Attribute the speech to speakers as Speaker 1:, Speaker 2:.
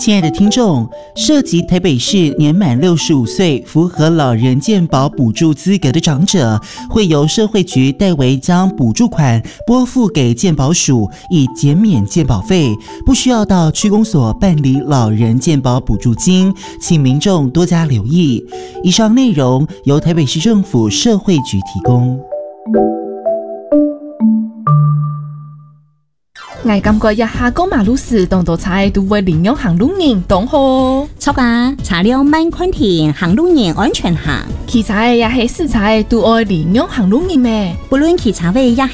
Speaker 1: 亲爱的听众，涉及台北市年满65岁、符合老人健保补助资格的长者，会由社会局代为将补助款拨付给健保署，以减免健保费，不需要到区公所办理老人健保补助金，请民众多加留意。以上内容由台北市政府社会局提供。
Speaker 2: 我感覺一下過馬路時，當到菜都會領養行路人當好。
Speaker 3: 錯噶，查了慢寬田，行路人安全行。
Speaker 2: 其他也係食材都愛領養行路人咩？
Speaker 3: 不論其他位也